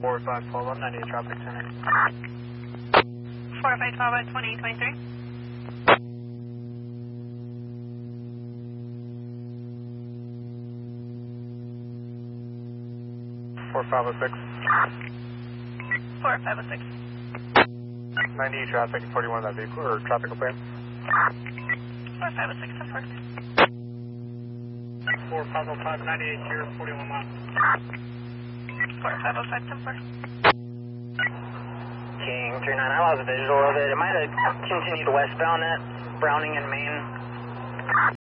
4512 on 98 traffic center. 4512 at 2823. 4506. 4506. 98 traffic, 41 that vehicle, or traffic plan. 4506, of course. 4505, 98 here, 41 mile. 4505, 10-4. King 39, I lost visual of it. It might have continued westbound at Browning and Main.